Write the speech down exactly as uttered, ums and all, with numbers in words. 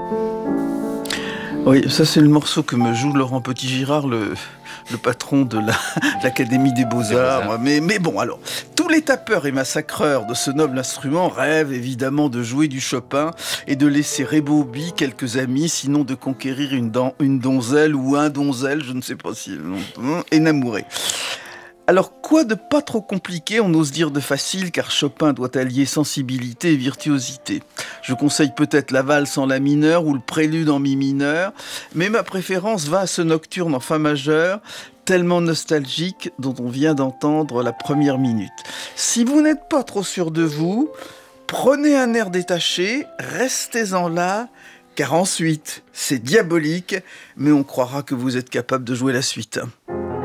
Oui, ça c'est le morceau que me joue Laurent Petit-Girard, le, le patron de la- l'Académie des Des Beaux-Arts. Beaux-Arts. Mais, mais bon, alors, tous les tapeurs et massacreurs de ce noble instrument rêvent évidemment de jouer du Chopin et de laisser Rébobie quelques amis, sinon de conquérir une, dan- une donzelle ou un donzelle, je ne sais pas si... hum, énamouré. Alors, quoi de pas trop compliqué, on ose dire de facile, car Chopin doit allier sensibilité et virtuosité. Je conseille peut-être la valse en la mineure ou le prélude en mi mineur, mais ma préférence va à ce nocturne en fa majeur, tellement nostalgique, dont on vient d'entendre la première minute. Si vous n'êtes pas trop sûr de vous, prenez un air détaché, restez-en là, car ensuite, c'est diabolique, mais on croira que vous êtes capable de jouer la suite.